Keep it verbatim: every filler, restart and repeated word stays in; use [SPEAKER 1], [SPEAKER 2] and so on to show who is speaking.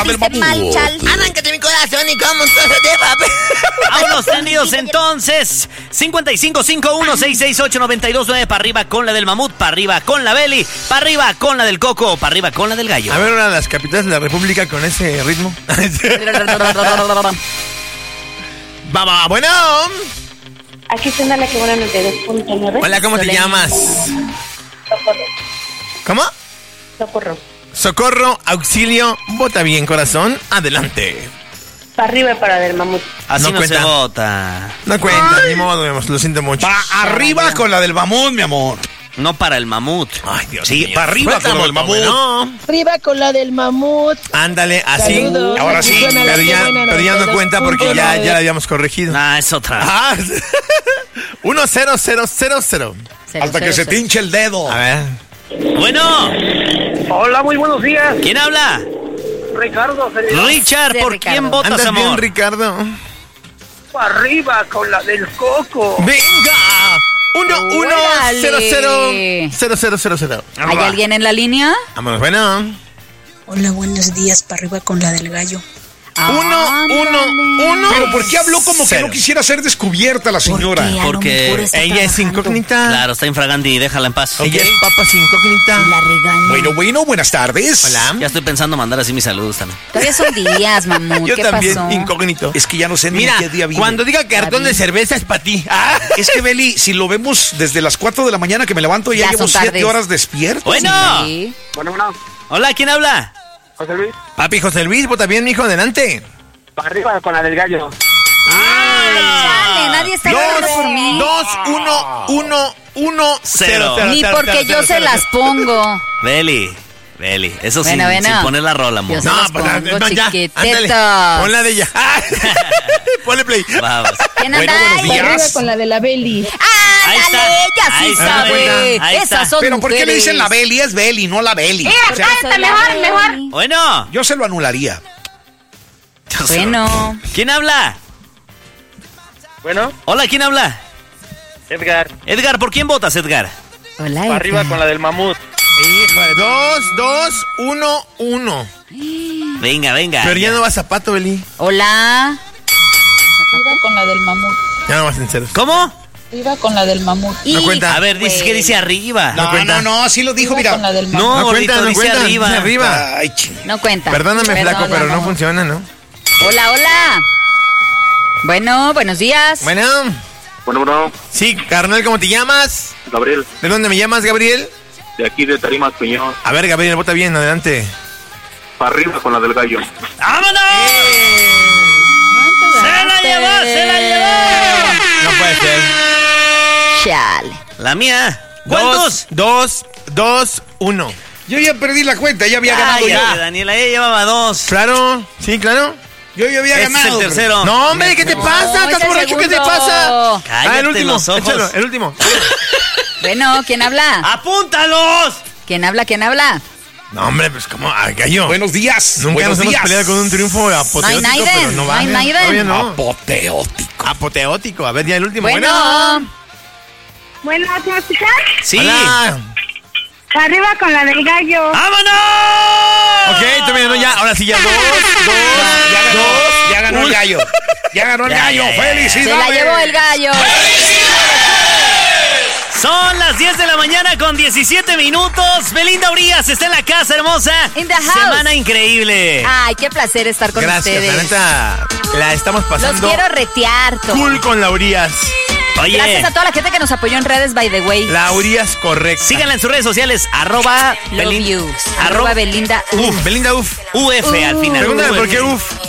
[SPEAKER 1] sentiste mal, chal.
[SPEAKER 2] Arráncate mi corazón y como un trozo de papel.
[SPEAKER 3] Vámonos tendidos entonces. cincuenta y cinco cincuenta y uno sesenta y seis ocho noventa y dos nueve. Para arriba con la del mamut, para arriba con la Beli, para arriba con la del Coco, para arriba con la del gallo.
[SPEAKER 4] A ver, una de las capitales de la República con ese ritmo. Vamos, bueno.
[SPEAKER 5] Aquí está la que buena noventa y dos punto nueve.
[SPEAKER 4] Hola, ¿cómo te llamas?
[SPEAKER 5] Socorro.
[SPEAKER 4] ¿Cómo?
[SPEAKER 5] Socorro.
[SPEAKER 4] Socorro, auxilio, vota bien, corazón, adelante.
[SPEAKER 5] Para arriba y para del mamut.
[SPEAKER 3] Así
[SPEAKER 4] No
[SPEAKER 3] no,
[SPEAKER 4] cuenta.
[SPEAKER 3] se vota.
[SPEAKER 4] No cuenta, ni modo, mi amor, lo siento mucho.
[SPEAKER 6] Pa arriba con la del mamut, mi amor.
[SPEAKER 3] No para el mamut.
[SPEAKER 4] Ay, Dios
[SPEAKER 6] Sí,
[SPEAKER 4] mío.
[SPEAKER 6] para arriba
[SPEAKER 4] Suelta,
[SPEAKER 6] con la del mamut.
[SPEAKER 4] bueno.
[SPEAKER 7] Arriba con la del mamut.
[SPEAKER 4] Ándale, así.
[SPEAKER 7] Saludos.
[SPEAKER 4] Ahora
[SPEAKER 7] Aquí
[SPEAKER 4] sí,
[SPEAKER 7] suena la
[SPEAKER 4] pero
[SPEAKER 7] que
[SPEAKER 4] ya,
[SPEAKER 7] buena
[SPEAKER 4] pero ya no
[SPEAKER 7] noventa y dos
[SPEAKER 4] cuenta porque
[SPEAKER 7] punto
[SPEAKER 4] ya,
[SPEAKER 7] nueve.
[SPEAKER 4] ya la habíamos corregido.
[SPEAKER 3] Ah, es otra.
[SPEAKER 4] Ah, uno cero cero cero cero.
[SPEAKER 1] Cero,
[SPEAKER 6] Hasta
[SPEAKER 1] cero,
[SPEAKER 6] que se
[SPEAKER 1] cero.
[SPEAKER 6] tinche el dedo.
[SPEAKER 4] A ver.
[SPEAKER 3] Bueno,
[SPEAKER 8] Hola, muy buenos días.
[SPEAKER 3] ¿quién habla?
[SPEAKER 8] Ricardo, señor.
[SPEAKER 3] Richard,
[SPEAKER 1] Sí,
[SPEAKER 3] ¿por
[SPEAKER 1] Ricardo.
[SPEAKER 3] quién votas,
[SPEAKER 4] ¿Andas bien,
[SPEAKER 3] amor?
[SPEAKER 4] Ricardo?
[SPEAKER 8] Para arriba con la del Coco.
[SPEAKER 4] ¡Venga! Uno, uno,
[SPEAKER 1] Órale.
[SPEAKER 4] cero, cero, cero, cero, cero, cero.
[SPEAKER 1] ¿Hay alguien en la línea?
[SPEAKER 4] Vámonos, bueno.
[SPEAKER 9] Hola, buenos días, para arriba con la del gallo.
[SPEAKER 4] Uno, uno, uno.
[SPEAKER 6] Pero ¿por qué habló como que
[SPEAKER 4] Cero.
[SPEAKER 6] no quisiera ser descubierta la señora?
[SPEAKER 9] Porque a lo
[SPEAKER 3] Porque
[SPEAKER 9] mejor está
[SPEAKER 4] Ella es
[SPEAKER 9] trabajando.
[SPEAKER 4] incógnita.
[SPEAKER 3] Claro, está infragante y déjala en paz.
[SPEAKER 4] Ella es papas incógnita.
[SPEAKER 9] Y la regaña.
[SPEAKER 6] Bueno, bueno, buenas tardes.
[SPEAKER 4] Hola.
[SPEAKER 3] Ya estoy pensando mandar así mis saludos también.
[SPEAKER 1] Todavía son días, mamut.
[SPEAKER 4] Yo
[SPEAKER 1] ¿Qué
[SPEAKER 4] también,
[SPEAKER 1] pasó?
[SPEAKER 4] incógnito.
[SPEAKER 6] Es que ya no sé ni
[SPEAKER 4] Mira,
[SPEAKER 6] qué día vive.
[SPEAKER 4] cuando diga cartón de
[SPEAKER 1] David.
[SPEAKER 4] cerveza es para ti. Ah.
[SPEAKER 6] Es que, Beli, si lo vemos desde las cuatro de la mañana que me levanto, ya,
[SPEAKER 1] Ya
[SPEAKER 6] llevo
[SPEAKER 1] son
[SPEAKER 6] siete
[SPEAKER 1] tardes.
[SPEAKER 6] horas despierto.
[SPEAKER 3] Bueno.
[SPEAKER 1] Sí.
[SPEAKER 8] Bueno, bueno.
[SPEAKER 3] Hola, ¿quién habla?
[SPEAKER 8] José Luis.
[SPEAKER 4] Papi José Luis, vota bien, mijo, adelante.
[SPEAKER 8] Para arriba con la del gallo.
[SPEAKER 1] Chale, nadie está hablando por mí.
[SPEAKER 4] Dos, uno, uno, uno,
[SPEAKER 3] Cero.
[SPEAKER 4] cero.
[SPEAKER 1] Ni
[SPEAKER 4] cero,
[SPEAKER 1] porque
[SPEAKER 4] cero,
[SPEAKER 1] yo
[SPEAKER 4] cero,
[SPEAKER 1] se
[SPEAKER 4] cero,
[SPEAKER 1] las pongo.
[SPEAKER 3] Beli, Beli. Eso
[SPEAKER 1] Bueno,
[SPEAKER 3] sin,
[SPEAKER 1] bueno.
[SPEAKER 3] sin poner la rola, amor.
[SPEAKER 1] Yo se
[SPEAKER 4] No,
[SPEAKER 1] las
[SPEAKER 4] pues
[SPEAKER 1] pongo,
[SPEAKER 4] no, ya, ándale.
[SPEAKER 1] chiquitetas.
[SPEAKER 4] Ponla de ella. Ah. Ponle play.
[SPEAKER 3] Vamos.
[SPEAKER 1] ¿Quién
[SPEAKER 6] Bueno,
[SPEAKER 1] anda
[SPEAKER 6] buenos
[SPEAKER 1] ahí?
[SPEAKER 6] días.
[SPEAKER 7] Arriba con la de la Beli.
[SPEAKER 3] Ahí
[SPEAKER 1] ¡Ándale!
[SPEAKER 3] está.
[SPEAKER 1] Ella sí
[SPEAKER 3] Ahí está,
[SPEAKER 1] sabe.
[SPEAKER 3] buena. Ahí está.
[SPEAKER 1] Esas son
[SPEAKER 6] Pero ¿por qué le
[SPEAKER 1] mujeres.
[SPEAKER 6] dicen la Beli? Es Beli, no la Beli. O sea,
[SPEAKER 1] Soy la Beli.
[SPEAKER 3] Bueno.
[SPEAKER 6] yo se lo anularía.
[SPEAKER 1] Bueno.
[SPEAKER 3] ¿Quién habla?
[SPEAKER 8] Bueno,
[SPEAKER 3] Hola, ¿quién habla?
[SPEAKER 8] Edgar.
[SPEAKER 3] Edgar, ¿por quién votas, Edgar?
[SPEAKER 1] Hola,
[SPEAKER 8] Para arriba
[SPEAKER 1] Edgar.
[SPEAKER 8] con la del mamut.
[SPEAKER 4] Híjole, dos, dos, uno, uno.
[SPEAKER 3] Venga, venga.
[SPEAKER 4] Pero ya no va zapato, Beli.
[SPEAKER 1] Hola.
[SPEAKER 7] Arriba con la del mamut.
[SPEAKER 4] Ya no va sinceros.
[SPEAKER 3] ¿Cómo?
[SPEAKER 7] Arriba con la del mamut.
[SPEAKER 4] No cuenta.
[SPEAKER 3] A ver, dice que dice arriba.
[SPEAKER 6] No,
[SPEAKER 4] cuenta.
[SPEAKER 6] no, no, sí lo dijo,
[SPEAKER 7] Arriba
[SPEAKER 6] mira.
[SPEAKER 7] con la del mamut.
[SPEAKER 3] No,
[SPEAKER 4] No
[SPEAKER 3] gordito,
[SPEAKER 4] cuenta, no
[SPEAKER 3] dice
[SPEAKER 4] cuenta.
[SPEAKER 3] arriba.
[SPEAKER 4] Dice arriba.
[SPEAKER 6] Ay, ching.
[SPEAKER 1] No cuenta.
[SPEAKER 4] Perdóname,
[SPEAKER 1] Perdón,
[SPEAKER 4] flaco, pero no
[SPEAKER 1] amor.
[SPEAKER 4] funciona, ¿no?
[SPEAKER 1] Hola, hola. Bueno, buenos días.
[SPEAKER 4] Bueno.
[SPEAKER 8] Bueno, bueno.
[SPEAKER 4] Sí, carnal, ¿cómo te llamas?
[SPEAKER 8] Gabriel,
[SPEAKER 4] ¿De dónde me llamas, Gabriel?
[SPEAKER 8] de aquí de Tarimas, Peñón.
[SPEAKER 4] A ver, Gabriel, vota bien, adelante.
[SPEAKER 8] Para arriba con la del gallo.
[SPEAKER 3] ¡Vámonos! ¡Se la llevó, se la llevó!
[SPEAKER 4] No puede ser.
[SPEAKER 1] Chale.
[SPEAKER 3] La mía. ¿Cuántos?
[SPEAKER 4] Dos, dos, dos, uno.
[SPEAKER 6] Yo ya perdí la cuenta, ya había
[SPEAKER 3] Ay,
[SPEAKER 6] ganado
[SPEAKER 3] ya,
[SPEAKER 6] yo.
[SPEAKER 3] Daniela, ella llevaba dos.
[SPEAKER 4] Claro, sí, claro.
[SPEAKER 6] Yo ya había
[SPEAKER 3] Ese es
[SPEAKER 6] ganado.
[SPEAKER 3] el tercero.
[SPEAKER 4] No, hombre, ¿qué te pasa?
[SPEAKER 1] ese
[SPEAKER 4] ¿Estás
[SPEAKER 1] es
[SPEAKER 4] borracho? ¿Qué te
[SPEAKER 1] segundo.
[SPEAKER 4] pasa?
[SPEAKER 3] Cállate
[SPEAKER 4] Ah, el último,
[SPEAKER 3] los ojos.
[SPEAKER 4] échalo, el último.
[SPEAKER 1] Bueno, ¿quién habla?
[SPEAKER 3] ¡Apúntalos!
[SPEAKER 1] ¿Quién habla? ¿Quién habla?
[SPEAKER 4] No, hombre, pues como, ah, gallo.
[SPEAKER 6] Buenos días.
[SPEAKER 4] Nunca
[SPEAKER 6] buenos
[SPEAKER 4] nos hemos
[SPEAKER 6] días.
[SPEAKER 4] peleado con un triunfo apoteótico,
[SPEAKER 1] No hay Naiden,
[SPEAKER 4] pero no
[SPEAKER 1] no
[SPEAKER 4] va.
[SPEAKER 1] hay Naiden.
[SPEAKER 4] Todavía no.
[SPEAKER 6] Apoteótico.
[SPEAKER 4] Apoteótico. A ver, ya el último.
[SPEAKER 1] Bueno.
[SPEAKER 5] Bueno, ¿te me escuchas?
[SPEAKER 3] Sí.
[SPEAKER 4] Hola.
[SPEAKER 5] Para arriba con la del gallo.
[SPEAKER 3] ¡Vámonos!
[SPEAKER 4] Ok, todavía no, ya. Ahora sí, ya. Dos, dos,
[SPEAKER 6] Ya ganó,
[SPEAKER 4] dos.
[SPEAKER 6] ya ganó el gallo. Ya ganó el
[SPEAKER 3] Ya,
[SPEAKER 6] gallo.
[SPEAKER 3] ya, ya.
[SPEAKER 1] Se
[SPEAKER 6] ¡Felicidades!
[SPEAKER 1] la llevó el gallo.
[SPEAKER 3] Son las diez de la mañana con diecisiete minutos. Belinda Urias está en la casa, hermosa.
[SPEAKER 1] In the house.
[SPEAKER 3] Semana increíble.
[SPEAKER 1] Ay, qué placer estar con
[SPEAKER 4] Gracias, la
[SPEAKER 1] ustedes.
[SPEAKER 4] neta, la estamos
[SPEAKER 1] Los
[SPEAKER 4] pasando
[SPEAKER 1] quiero retear, todos.
[SPEAKER 4] cool con la Urias.
[SPEAKER 3] Oye,
[SPEAKER 1] Gracias a toda la gente que nos apoyó en redes, by the way.
[SPEAKER 4] La Urias correcta.
[SPEAKER 3] síganla en sus redes sociales. Arroba
[SPEAKER 1] Love
[SPEAKER 3] Belin-
[SPEAKER 1] you.
[SPEAKER 3] arroba
[SPEAKER 1] Arroba Belinda.
[SPEAKER 4] Uf, Belinda, uf.
[SPEAKER 3] U F al final.
[SPEAKER 4] Pregúntame
[SPEAKER 3] U F.
[SPEAKER 4] por qué uf.